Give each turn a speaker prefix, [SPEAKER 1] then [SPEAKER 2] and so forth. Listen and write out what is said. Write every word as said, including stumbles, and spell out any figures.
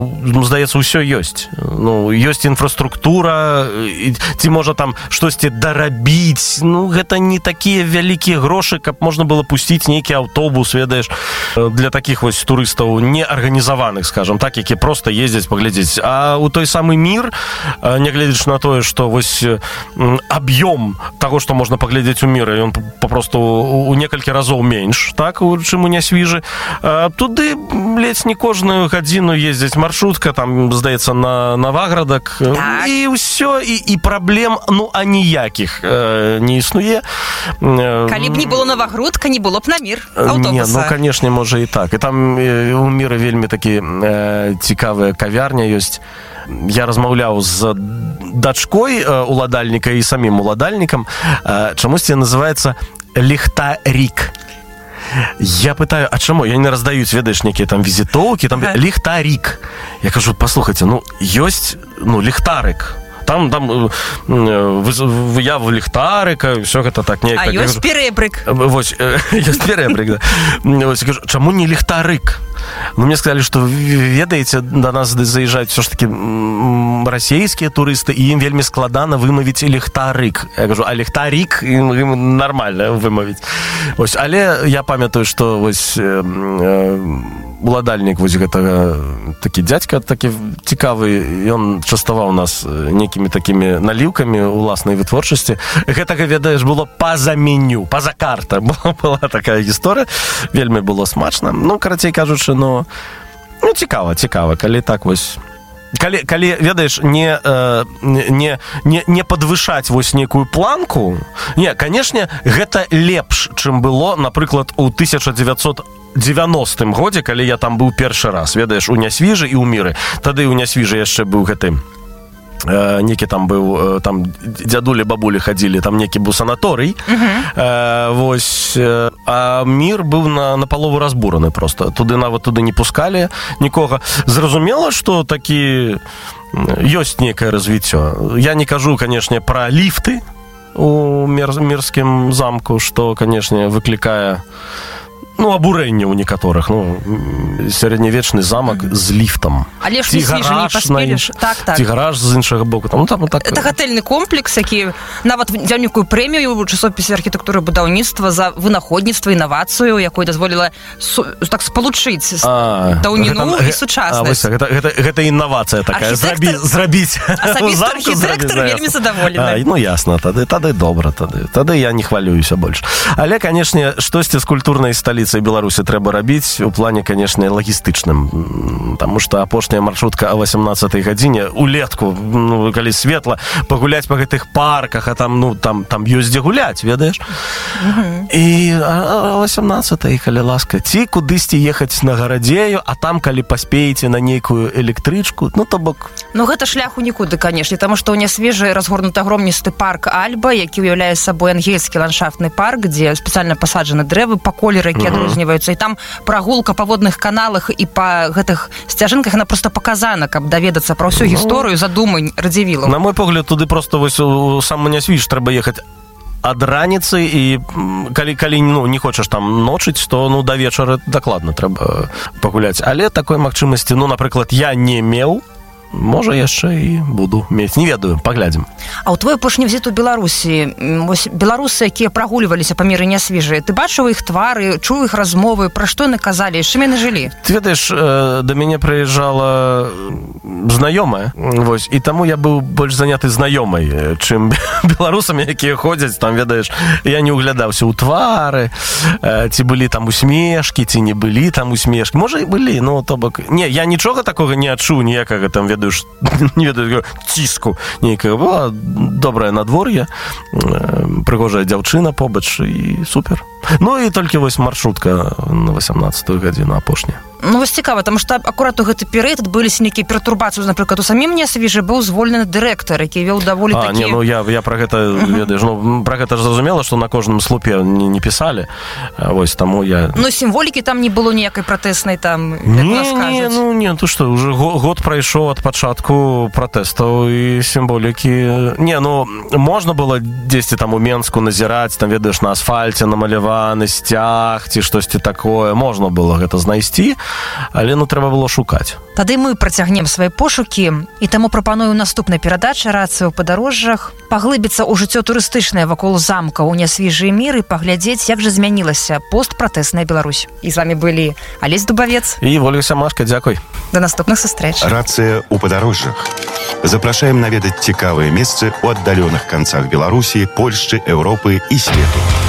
[SPEAKER 1] здаецца, ўсё ёсць. Ну, ёсць інфраструктура, ці можа там штосьці дарабіць. Ну, гэта не такія вялікія грошы, каб можна было пусціць нейкі аўтобус, ведаеш, для такіх вось турыстаў неарганізаваных, скажам так, які проста ездзяць паглядзець. А у той самы мір, нягледзячы на тое, што вось аб'ём таго, што можна паглядзець у міры, ён папросту у некалькі разоў менш, так, чым у Нясвіжы. Туды ледзь не кожную гадзіну ездзяць маршрутка, там, здаецца, на Новаградак,
[SPEAKER 2] так.
[SPEAKER 1] І ўсё, і, і праблем, ну, аніякіх э, не існуе.
[SPEAKER 2] Калі б не было Новагрудка, не было б на мір аўтобуса.
[SPEAKER 1] Не, ну, канешне, можа і так. І там э, у міры вельмі такі э, цікавая кавярня ёсць. Я размаўляў з дачкой уладальніка і самім уладальнікам. Чамусьці называецца ліхтарік. Я пытаю, а чаму? Я не раздаюць, ведаеш, некія там візітоўкі, там ага. ліхтарік. Я кажу, паслухайце, ну, ёсць, ну, ліхтарык. Там, там выяву ліхтарыка, ўсё гэта так неяк.
[SPEAKER 2] А ёсць перэбрык.
[SPEAKER 1] Вось, ёсць перэбрык, да. Вось, я кажу, чаму не ліхтарык? Ну, мне сказалі, што, ведаеце, да нас заязджаюць ўсё ж такі расійскія турысты, і ім вельмі складана вымавіць ліхтарык. Я кажу, а ліхтарік ім нармальна вымавіць. Вось, але я памятаю, што вось уладальнік вось гэтага, такі дзядзька такі цікавы, ён частаваў нас некімі такімі наліўкамі уласнай вытворчасці. Гэтага, ведаеш, было па-за меню, па-за карта. Была, была такая гісторыя, вельмі было смачна. Ну, карацей кажучы, ну, ну цікава, цікава, калі так вось... Калі, калі ведаеш, не, э, не, не, не падвышаць вось некую планку, не, канешне, гэта лепш, чым было, напрыклад, у тысяча дзевяцьсот дзевяностым годзе, калі я там быў першы раз, ведаеш, у Нясвіжы і ў міры. Тады ў Нясвіжы яшчэ быў гэты... некі там быў, там дзядулі, бабулі хадзілі, там некі быў санаторый. Uh-huh. Э, вось, а мір быў на, на палову разбураны проста. Туды нават туды не пускалі нікога. Зразумела, што такі ёсць некае развіццё. Я не кажу, канешне, пра ліфты у мір, мірскім замку, што, канешне, выклікае ну, абурэнне ў некаторых. Ну, сярэднявечны замак mm-hmm. з ліфтам.
[SPEAKER 2] Але ж Нясвіжы не паспелі. Так, так.
[SPEAKER 1] Ці гараж з іншага боку. Там, ну, там, так...
[SPEAKER 2] Это гатэльны комплекс, які нават взяў некую прэмію ў часопісе архітэктуры і будаўніцтва за вынаходніцтва, інавацыю, якой дазволіла су... так спалучыць даўніну і сучаснасць.
[SPEAKER 1] Гэта, гэта, гэта інавацыя такая.
[SPEAKER 2] Архітэктор...
[SPEAKER 1] Зрабіць.
[SPEAKER 2] Асабіста архітэктор вельмі задаволены.
[SPEAKER 1] Ну, ясна, тады, тады добра. Тады. тады я не хвалююся больш. Але, канешне, штосьці з культурнай сталіцы Беларусі трэба рабіць у плане, канешне, лагістычным. Таму што апошняя маршрутка о восемнадцатай гадзіне улетку, ну, калі светла, пагуляць па гэтых парках, а там, ну, там, там ёсць дзе гуляць, ведаеш? Uh-huh. І о восемнадцатай, калі ласка, ці кудысьці ехаць на гарадзею, а там, калі паспееце на нейкую электрычку, ну, то бок...
[SPEAKER 2] Ну, гэта шляху нікуды, канешне, таму што ў Нясвіжы разгорнуты агромністы парк Альба, які ўяўляе сабой ангельскі ландшафтны парк, дзе спецыяльна пасаджаны дрэвы па колеры, які адрозніваюцца. І там прагулка па водных каналах і па гэтых сцяжынках, яна проста паказана, каб даведацца пра ўсю гісторыю, задумань Радзівілаў.
[SPEAKER 1] На мой погляд, туды проста вось у сам Нясвіж трэба ехаць ад раніцы, і калі, калі ну, не хочаш там ночыць, то ну, да вечара дакладна трэба пагуляць. Але такой магчымасці, ну, напрыклад, я не меў, можа, яшчэ і буду мець. Не ведаю, паглядзім.
[SPEAKER 2] А ў твой апошні візіт у Беларусі, вось беларусы, якія прагульваліся па міры Нясвіжы, ты бачыў іх твары, чуў іх размовы, пра што яны казалі, з чым яны жылі?
[SPEAKER 1] Ты ведаеш, да мяне прыязджала знаёмая, вось, і таму я быў больш заняты знаёмай, чым беларусамі, якія ходзяць, там, ведаеш, я не углядаўся ў твары, ці былі там усмешкі, ці не былі там усмешкі. Можа, і былі, ну, то бок... Не, я нічога такога не адчуў, ніякага там, ведаеш, не ведаю, ціску нейкага. Была добрае надвор'е, прыгожая дзяўчына побач, і супер. Ну, і толькі вось маршрутка на восемнадцатую гадзіну апошняя.
[SPEAKER 2] Ну, вось цікава, таму што акурат у гэты перыяд адбыліся нейкія пературбацыі. Напрыклад, у самім Нясвіжы быў звольнены дырэктар, які вёў даволі
[SPEAKER 1] а,
[SPEAKER 2] такі...
[SPEAKER 1] А, не, ну, я, я пра гэта, uh-huh. ведаеш, ну, пра гэта ж зразумела, што на кожным слупе не, не пісалі. Вось, таму я...
[SPEAKER 2] Ну, сімволікі там не было ніякай пратэснай, там, як
[SPEAKER 1] не,
[SPEAKER 2] нас кажуць.
[SPEAKER 1] Не, ну, не, то што, уже год прайшоў ад пачатку пратэстаў і сімволікі. Не, ну, можна было дзесьці там у Менску назіраць, там, ведаеш, на асфальце намаляваць званы сцяг ці штосьці такое можна было гэта знайсці, але ну трэба было шукаць.
[SPEAKER 2] Тады мы працягнем свае пошукі, і таму прапаную наступнай перадачы «Рацыя ў падарожжах» паглыбіцца ў жыццё турыстычнае вакол замка ў нясвежыя міры, паглядзець, як жа змянілася постпратэсная Беларусь. І з вами былі Алесь Дубавец
[SPEAKER 1] і Вольга Сямашка. Дзякуй.
[SPEAKER 2] До наступных сустрэч.
[SPEAKER 3] «Рацыя ў падарожжах». Запрашаем наведаць цікавыя месцы ў аддаленых канцах Беларусі, Польшчы, Еўропы і свету.